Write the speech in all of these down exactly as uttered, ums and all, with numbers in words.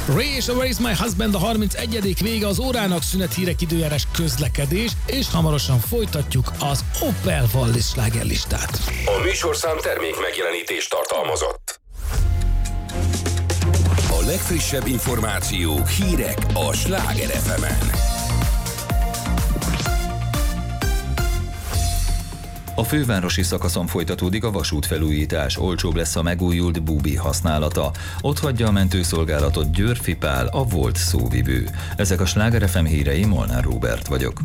Ray és a Where is my husband a harmincegyedik vége az órának, szünet, hírek, időjárás, közlekedés, és hamarosan folytatjuk az Opel Wallis slágerlistát. A műsorszám termék megjelenítést tartalmazott. A legfrissebb információk, hírek a Sláger ef emen. A fővárosi szakaszon folytatódik a vasútfelújítás, olcsóbb lesz a megújult bubi használata. Ott hagyja a mentőszolgálatot Györffy Pál, a volt szóvivő. Ezek a Sláger ef em hírei, Molnár Róbert vagyok.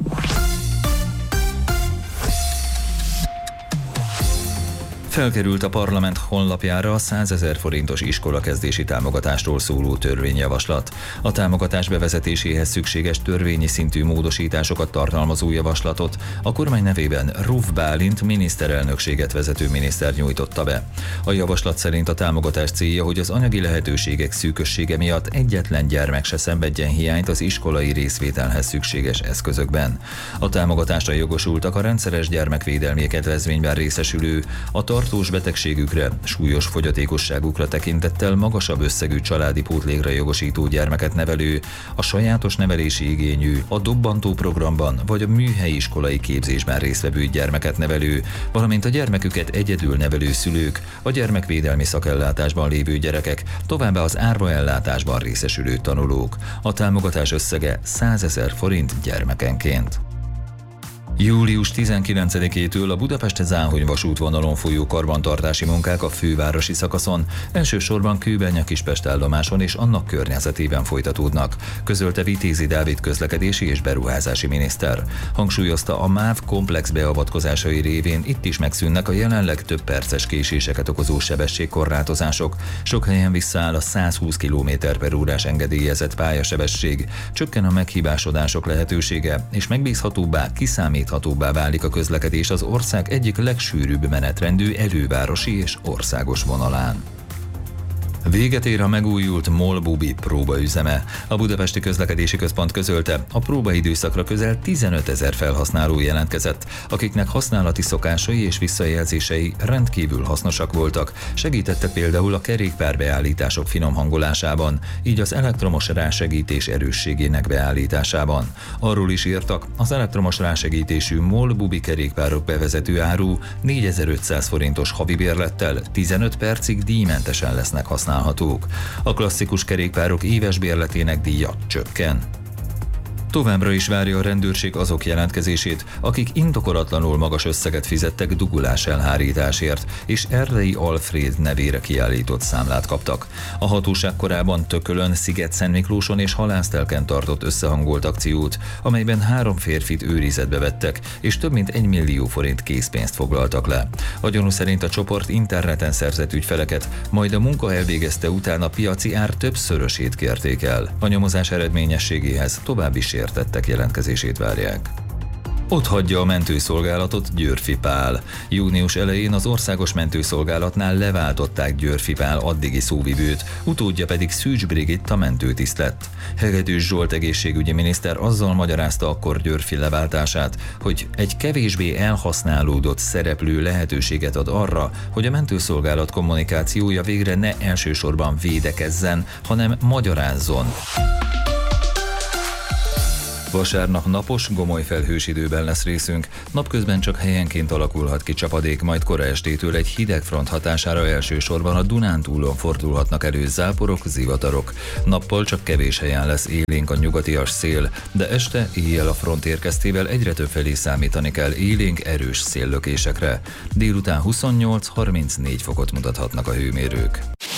Felkerült a parlament honlapjára a százezer forintos iskolakezdési támogatástól szóló törvényjavaslat. A támogatás bevezetéséhez szükséges törvényi szintű módosításokat tartalmazó javaslatot a kormány nevében Ruf Bálint miniszterelnökséget vezető miniszter nyújtotta be. A javaslat szerint a támogatás célja, hogy az anyagi lehetőségek szűkössége miatt egyetlen gyermek se szenvedjen hiányt az iskolai részvételhez szükséges eszközökben. A támogatásra jogosultak a rendszeres gyermekvédelmi kedvezményben részesülő, a tartós betegségükre, súlyos fogyatékosságukra tekintettel magasabb összegű családi pótlékra jogosító gyermeket nevelő, a sajátos nevelési igényű, a dobbantó programban vagy a műhelyi iskolai képzésben résztvevő gyermeket nevelő, valamint a gyermeküket egyedül nevelő szülők, a gyermekvédelmi szakellátásban lévő gyerekek, továbbá az árva ellátásban részesülő tanulók. A támogatás összege százezer forint gyermekenként. július tizenkilencedikétől a Budapest-Záhony vasútvonalon folyó karbantartási munkák a fővárosi szakaszon, elsősorban Kőbánya-Kispest állomáson és annak környezetében folytatódnak, közölte Vitézi Dávid közlekedési és beruházási miniszter. Hangsúlyozta, a MÁV komplex beavatkozásai révén itt is megszűnnek a jelenleg több perces késéseket okozó sebességkorlátozások, sok helyen visszaáll a százhúsz kilométer per órás engedélyezett pályasebesség, csökken a meghibásodások lehetősége, és megbízhatóbbá, kiszámíthatóbbá hatóbbá válik a közlekedés az ország egyik legsűrűbb menetrendű elővárosi és országos vonalán. Véget ér a megújult MOL bubi próbaüzeme. A Budapesti Közlekedési Központ közölte, a próbaidőszakra közel tizenötezer felhasználó jelentkezett, akiknek használati szokásai és visszajelzései rendkívül hasznosak voltak, segítettek például a kerékpárbeállítások finom hangolásában, így az elektromos rásegítés erősségének beállításában. Arról is írtak, az elektromos rásegítésű MOL bubi kerékpárok bevezető áru négyezer-ötszáz forintos havi bérlettel tizenöt percig díjmentesen lesznek használhatók. A klasszikus kerékpárok éves bérletének díja csökken. Továbbra is várja a rendőrség azok jelentkezését, akik indokolatlanul magas összeget fizettek dugulás elhárításért, és Erdei Alfréd nevére kiállított számlát kaptak. A hatóság korábban Tökölön, Sziget-Szentmiklóson és Halásztelken tartott összehangolt akciót, amelyben három férfit őrizetbe vettek, és több mint egy millió forint készpénzt foglaltak le. A gyanú szerint a csoport interneten szerzett ügyfeleket, majd a munka elvégezte után a piaci ár többszörösét kérték el. A nyomozás eredményességéhez további sértettek jelentkezését várják. Ott hagyja a mentőszolgálatot Györffy Pál. Június elején az Országos Mentőszolgálatnál leváltották Györffy Pál addigi szóvivőt, utódja pedig Szűcs Brigitta mentőtiszt lett. Hegedűs Zsolt egészségügyi miniszter azzal magyarázta akkor Györffy leváltását, hogy egy kevésbé elhasználódott szereplő lehetőséget ad arra, hogy a mentőszolgálat kommunikációja végre ne elsősorban védekezzen, hanem magyarázzon. Vasárnap napos, gomoly felhős időben lesz részünk, napközben csak helyenként alakulhat ki csapadék, majd kora estétől egy hideg front hatására elsősorban a Dunántúlon fordulhatnak elő záporok, zivatarok. Nappal csak kevés helyen lesz élénk a nyugatias szél, de este, éjjel a front érkeztével egyre több felé számítani kell élénk, erős széllökésekre. Délután huszonnyolc-harmincnégy fokot mutathatnak a hőmérők.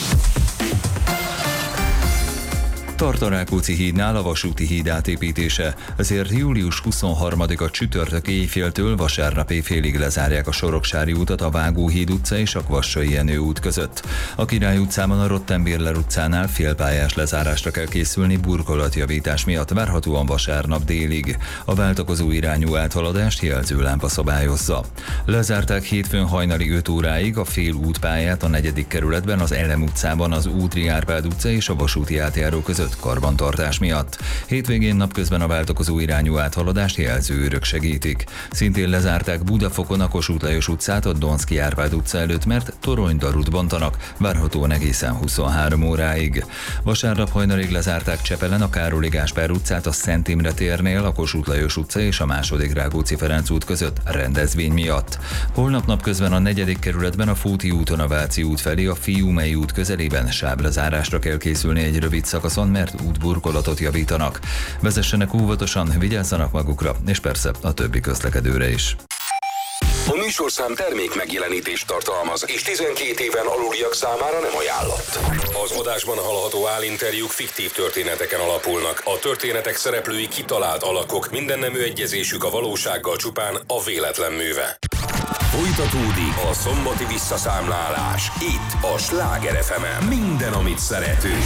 Tart a Rákóczi hídnál a vasúti híd átépítése, ezért július huszonharmadika csütörtök éjféltől vasárnap éjfélig lezárják a Soroksári útat a Vágóhíd utca és a Kvassai Jenő út között. A Király utcában a Rottenbérler utcánál félpályás lezárásra kell készülni burkolatjavítás miatt, várhatóan vasárnap délig. A váltakozó irányú áthaladást jelzőlámpa szabályozza. Lezárták hétfőn hajnali öt óráig a fél útpályát a negyedik kerületben, az Elem utcában, az Útri Árpád utca és a Vasúti átjáró között, között karbantartás miatt. Hétvégén napközben a váltakozó irányú áthaladást jelzőőrök segítik. Szintén lezárták Budafokon a Kossuth Lajos utcát a Donszky Árpád utca előtt, mert toronydarut bontanak, várhatóan egészen huszonhárom óráig. Vasárnap hajnalig lezárták Csepelen a Károly Gáspár utcát a Szent Imre térnél, a Kossuth Lajos utca és a második Rákóczi Ferenc út között rendezvény miatt. Holnap napközben a negyedik kerületben a Fóti úton a Váci út felé a Fiumei út közelében sáblezárásra kell készülni egy rövid szakaszon, mert útburkolatot javítanak. Vezessenek óvatosan, vigyázzanak magukra, és persze a többi közlekedőre is. A műsorszám termék megjelenítést tartalmaz, és tizenkét éven aluliak számára nem ajánlott. Az adásban hallható állinterjúk fiktív történeteken alapulnak. A történetek szereplői kitalált alakok, minden nemű egyezésük a valósággal csupán a véletlen műve. Folytatódik a szombati visszaszámlálás, itt a Sláger ef emen. Minden, amit szeretünk.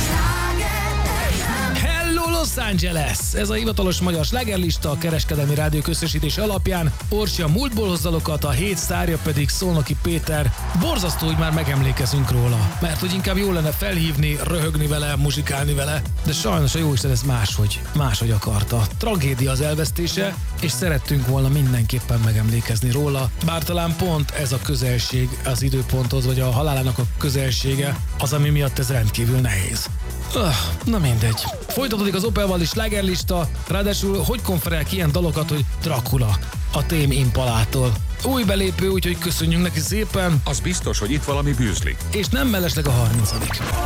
Hello Los Angeles! Ez a hivatalos magyar slágerlista, a kereskedelmi rádió összesítés alapján. Orsi a múltból hoz dalokat, a hét sztárja pedig Szolnoki Péter. Borzasztó, hogy már megemlékezünk róla, mert hogy inkább jó lenne felhívni, röhögni vele, muzsikálni vele, de sajnos a jóisten ez máshogy, máshogy akarta. Tragédia az elvesztése, és szerettünk volna mindenképpen megemlékezni róla, bár talán pont ez a közelség az időponthoz, vagy a halálának a közelsége az, ami miatt ez rendkívül nehéz. Öh, na mindegy. Folytatódik az Opel Wallis slágerlista, ráadásul hogy konferál ki ilyen dalokat, hogy Dracula, a Tame Impalától. Új belépő, úgyhogy köszönjünk neki szépen. Az biztos, hogy itt valami bűzlik. És nem mellesleg a harmincadik